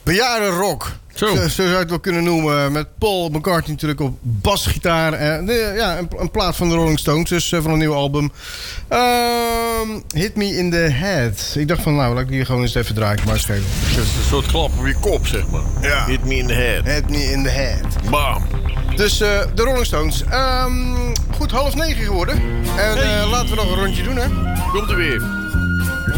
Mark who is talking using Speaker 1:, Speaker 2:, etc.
Speaker 1: bejaardenrock. Zo zou je het wel kunnen noemen. Met Paul McCartney natuurlijk op basgitaar. Een plaat van de Rolling Stones, dus van een nieuw album. Hit Me in the Head. Ik dacht van, laat ik die gewoon eens even draaien. Maar schelen.
Speaker 2: Dat is een soort klap op je kop, zeg maar.
Speaker 1: Ja.
Speaker 2: Hit me in the head.
Speaker 1: Hit Me in the Head.
Speaker 2: Bam.
Speaker 1: Dus de Rolling Stones. Goed, 8:30 geworden. En laten we nog een rondje doen, hè.
Speaker 2: Komt er weer.